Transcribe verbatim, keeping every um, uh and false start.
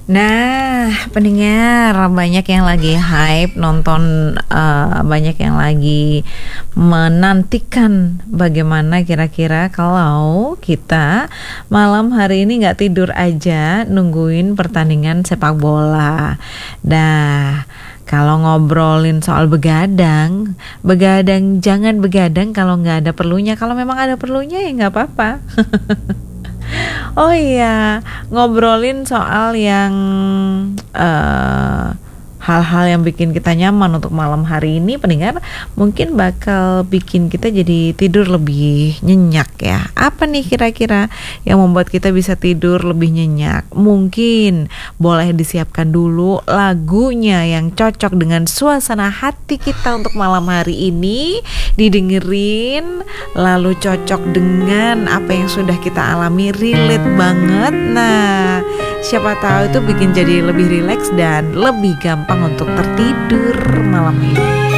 Nah, pendengar, banyak yang lagi hype nonton, uh, banyak yang lagi menantikan bagaimana kira-kira kalau kita malam hari ini nggak tidur aja nungguin pertandingan sepak bola. Nah, kalau ngobrolin soal begadang, begadang jangan begadang kalau nggak ada perlunya. Kalau memang ada perlunya ya nggak apa-apa. Oh iya, ngobrolin soal yang uh, hal-hal yang bikin kita nyaman untuk malam hari ini, pendengar, mungkin bakal bikin kita jadi tidur lebih nyenyak ya. Apa nih kira-kira yang membuat kita bisa tidur lebih nyenyak? Mungkin boleh disiapkan dulu lagunya yang cocok dengan suasana hati kita untuk malam hari ini, didengerin, lalu cocok dengan apa yang sudah kita alami, relate banget. Nah, siapa tahu itu bikin jadi lebih rileks dan lebih gampang untuk tertidur malam ini.